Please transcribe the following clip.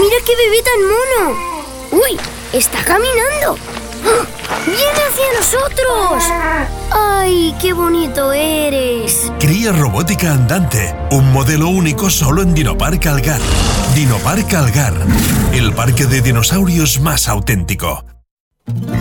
¡Mira qué bebé tan mono! ¡Uy! ¡Está caminando! ¡Ah! ¡Viene hacia nosotros! ¡Ay, qué bonito eres! Cría robótica andante, un modelo único solo en Dinopark Algar. Dinopark Algar, el parque de dinosaurios más auténtico.